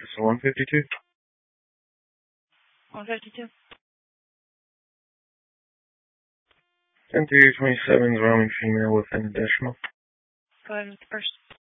This is 152. 152. 10-27 is roaming female within a decimal. Go ahead with the first.